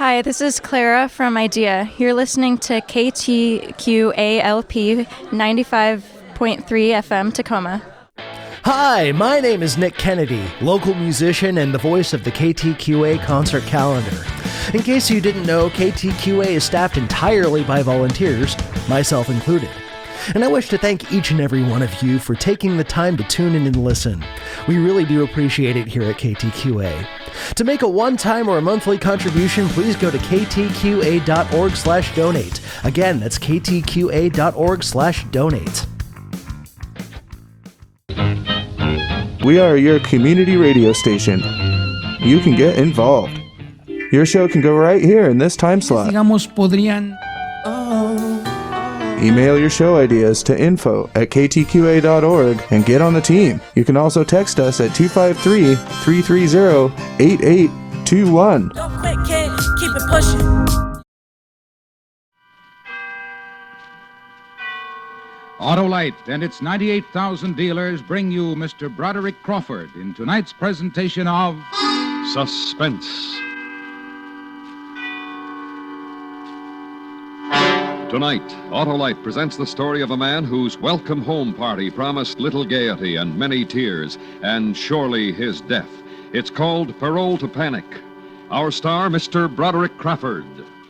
Hi, this is Clara from IDEA. You're listening to KTQALP 95.3 FM Tacoma. Hi, my name is Nick Kennedy, local musician and the voice of the KTQA concert calendar. In case you didn't know, KTQA is staffed entirely by volunteers, myself included. And I wish to thank each and every one of you for taking the time to tune in and listen. We really do appreciate it here at KTQA. To make a one-time or a monthly contribution, please go to ktqa.org/donate. Again, that's ktqa.org/donate. We are your community radio station. You can get involved. Your show can go right here in this time slot. Email your show ideas to info@ktqa.org and get on the team. You can also text us at 253-330-8821. Don't quit, kid. Keep it pushing. Autolite and its 98,000 dealers bring you Mr. Broderick Crawford in tonight's presentation of Suspense. Tonight, Autolite presents the story of a man whose welcome home party promised little gaiety and many tears, and surely his death. It's called Parole to Panic. Our star, Mr. Broderick Crawford.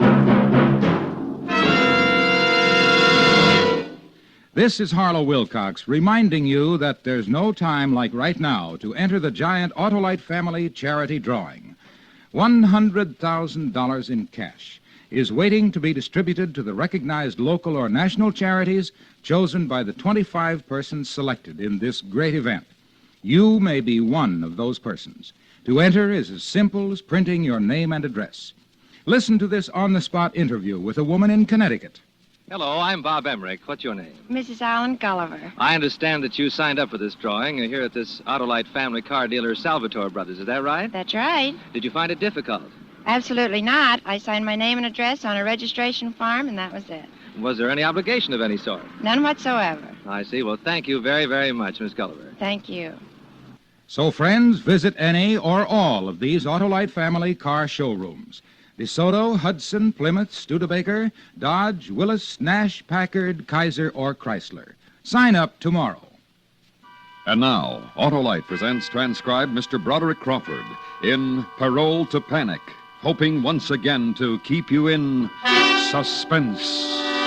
This is Harlow Wilcox reminding you that there's no time like right now to enter the giant Autolite family charity drawing. $100,000 in cash is waiting to be distributed to the recognized local or national charities chosen by the 25 persons selected in this great event. You may be one of those persons. To enter is as simple as printing your name and address. Listen to this on-the-spot interview with a woman in Connecticut. Hello, I'm Bob Emmerich. What's your name? Mrs. Alan Gulliver. I understand that you signed up for this drawing here at this Autolite family car dealer, Salvatore Brothers. Is that right? That's right. Did you find it difficult? Absolutely not. I signed my name and address on a registration form, and that was it. Was there any obligation of any sort? None whatsoever. I see. Well, thank you very, very much, Miss Gulliver. Thank you. So, friends, visit any or all of these Autolite family car showrooms. DeSoto, Hudson, Plymouth, Studebaker, Dodge, Willis, Nash, Packard, Kaiser, or Chrysler. Sign up tomorrow. And now, Autolite presents transcribed Mr. Broderick Crawford in Parole to Panic, hoping once again to keep you in suspense.